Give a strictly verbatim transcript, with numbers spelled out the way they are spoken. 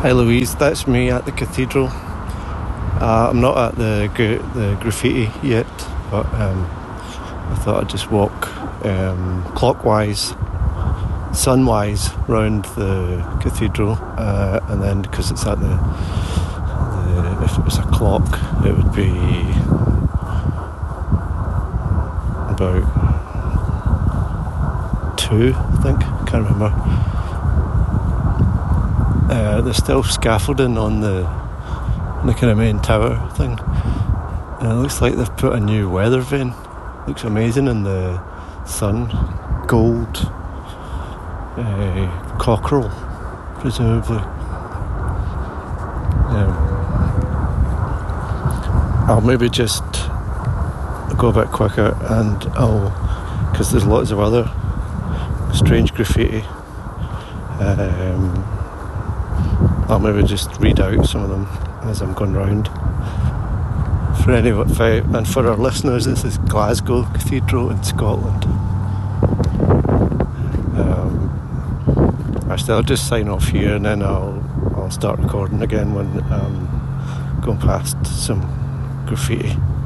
Hi Louise, that's me at the cathedral. Uh, I'm not at the gra- the graffiti yet, but um, I thought I'd just walk um, clockwise, sunwise, round the cathedral, uh, and then because it's at the, the, if it was a clock, it would be about two, I think. I can't remember. Uh, there's still scaffolding on the, the kind of main tower thing. And it looks like they've put a new weather vane. Looks amazing in the sun. Gold uh, cockerel, presumably. Um, I'll maybe just go a bit quicker and I'll, because there's lots of other strange graffiti. Um, I'll maybe just read out some of them as I'm going round. For any, and for our listeners, this is Glasgow Cathedral in Scotland. Um, actually, I'll just sign off here and then I'll I'll start recording again when I'm going past some graffiti.